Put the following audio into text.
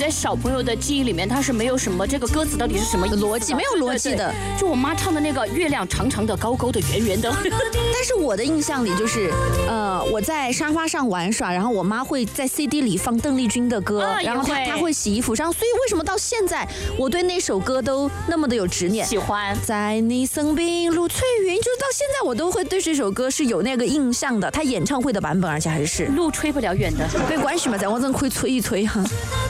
在小朋友的记忆里面，它是没有什么这个歌词到底是什么逻辑，没有逻辑的。 就我妈唱的那个月亮长长的、高高的、圆圆的。 但是我的印象里就是，我在沙发上玩耍，然后我妈会在 CD 里放邓丽君的歌，然后她会洗衣服上，所以为什么到现在我对那首歌都那么的有执念？ 喜欢在你身边如翠云，就是到现在我都会对这首歌是有那个印象的。她演唱会的版本，而且还是路吹不了远的， 没关系嘛，在我这可以吹一吹哈。